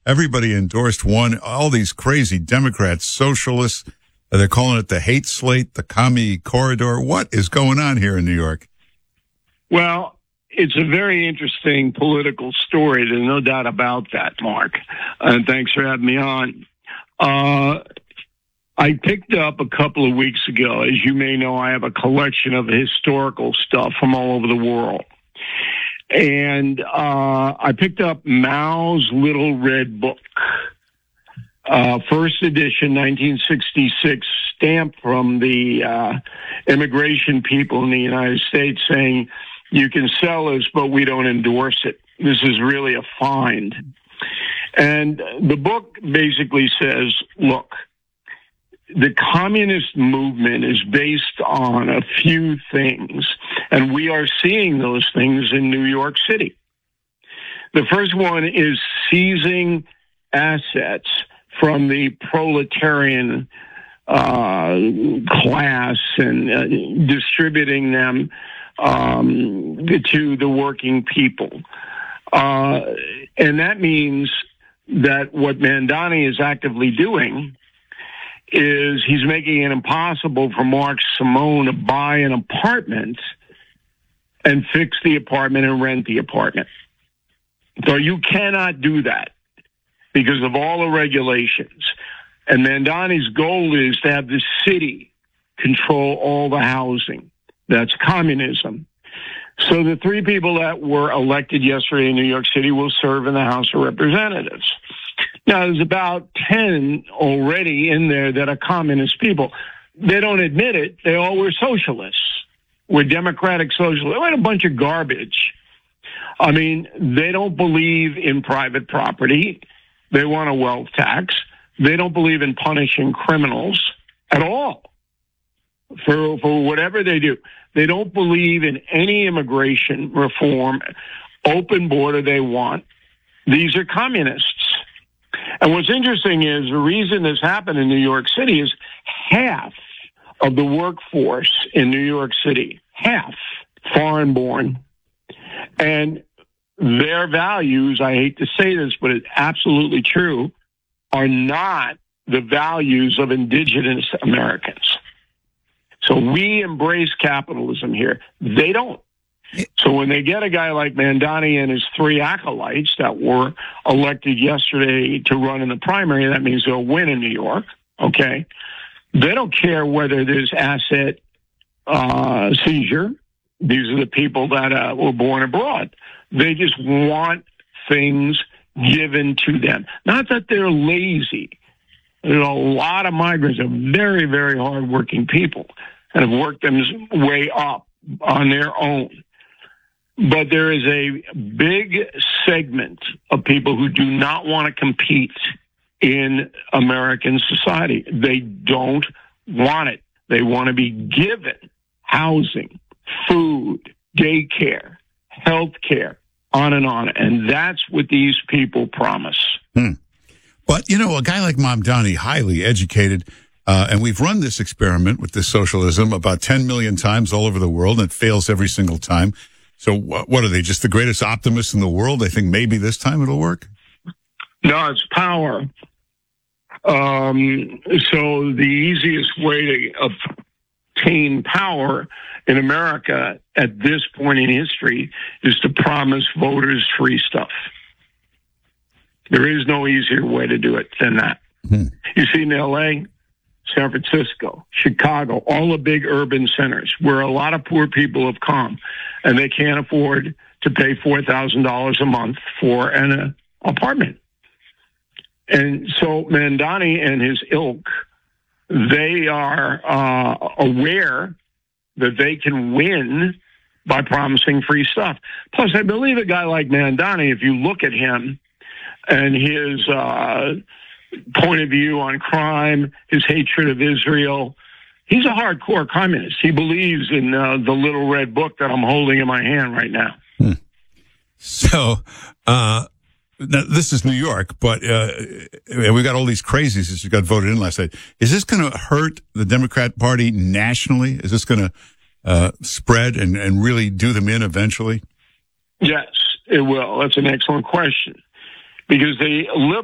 everybody endorsed one. All these crazy Democrats, socialists, they're calling it the hate slate, the commie corridor. What is going on here in New York? Well, it's a very interesting political story. There's no doubt about that, Mark. And thanks for having me on. I picked up a couple of weeks ago, as you may know, I have a collection of historical stuff from all over the world. And I picked up Mao's Little Red Book, first edition, 1966, stamped from the immigration people in the United States saying, you can sell this, but we don't endorse it. This is really a find. And the book basically says, look, the communist movement is based on a few things, and we are seeing those things in New York City. The first one is seizing assets from the proletarian class and distributing them to the working people. And that means that what Mamdani is actively doing is he's making it impossible for Mark Simone to buy an apartment and fix the apartment and rent the apartment. So you cannot do that because of all the regulations. And Mamdani's goal is to have the city control all the housing. That's communism. So the three people that were elected yesterday in New York City will serve in the House of Representatives. Now, there's about 10 already in there that are communist people. They don't admit it. They all were socialists. We're democratic socialists. They're a bunch of garbage. I mean, they don't believe in private property. They want a wealth tax. They don't believe in punishing criminals at all for whatever they do. They don't believe in any immigration reform, open border they want. These are communists. And what's interesting is the reason this happened in New York City is half of the workforce in New York City, half foreign-born. And their values, I hate to say this, but it's absolutely true, are not the values of indigenous Americans. So we embrace capitalism here. They don't. So when they get a guy like Mamdani and his three acolytes that were elected yesterday to run in the primary, that means they'll win in New York, okay? They don't care whether there's asset seizure. These are the people that were born abroad. They just want things given to them. Not that they're lazy. There's a lot of migrants are very, very hardworking people and have worked their way up on their own. But there is a big segment of people who do not want to compete in American society. They don't want it. They want to be given housing, food, daycare, health care, on and on. And that's what these people promise. But, you know, a guy like Mamdani, highly educated, and we've run this experiment with this socialism about 10 million times all over the world, and it fails every single time. So what are they, just the greatest optimists in the world? They think maybe this time it'll work? No, it's power. So the easiest way to obtain power in America at this point in history is to promise voters free stuff. There is no easier way to do it than that. You see in L.A., San Francisco, Chicago, all the big urban centers where a lot of poor people have come and they can't afford to pay $4,000 a month for an apartment. And so Mamdani and his ilk, they are aware that they can win by promising free stuff. Plus, I believe a guy like Mamdani, if you look at him and his point of view on crime, his hatred of Israel, he's a hardcore communist. He believes in the Little Red Book that I'm holding in my hand right now. So, now, this is New York, but we got all these crazies that got voted in last night. Is this going to hurt the Democrat Party nationally? Is this going to spread and really do them in eventually? Yes, it will. That's an excellent question. Because the